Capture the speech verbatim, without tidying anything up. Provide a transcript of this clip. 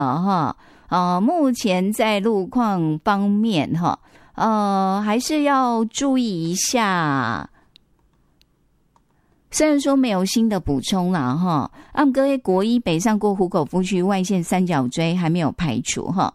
哈，呃，目前在路况方面哈，呃，还是要注意一下。虽然说没有新的补充啦哈，按哥国一北上过湖口夫区外线三角锥还没有排除哈，